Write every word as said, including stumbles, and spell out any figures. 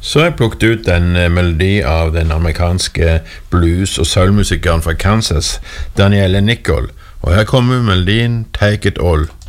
Så har jeg plukket ut en melodi av den amerikanske blues- og soulmusikeren fra Kansas, Danielle Nichol, og her kommer melodien Take It All.